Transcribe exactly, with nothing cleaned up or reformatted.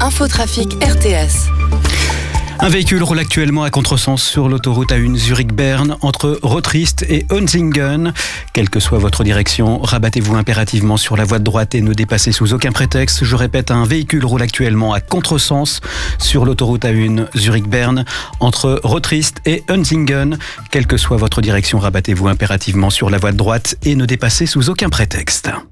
Infotrafic R T S. Un véhicule roule actuellement à contresens sur l'autoroute A un Zurich-Berne entre Rothrist et Hunzingen. Quelle que soit votre direction, rabattez-vous impérativement sur la voie de droite et ne dépassez sous aucun prétexte. Je répète, un véhicule roule actuellement à contresens sur l'autoroute A un Zurich-Berne entre Rothrist et Hunzingen. Quelle que soit votre direction, rabattez-vous impérativement sur la voie de droite et ne dépassez sous aucun prétexte.